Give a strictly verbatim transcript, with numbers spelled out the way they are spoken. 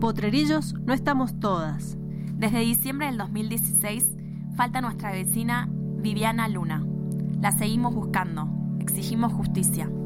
Potrerillos no estamos todas. Desde diciembre del dos mil dieciséis falta nuestra vecina Viviana Luna. La seguimos buscando. Exigimos justicia.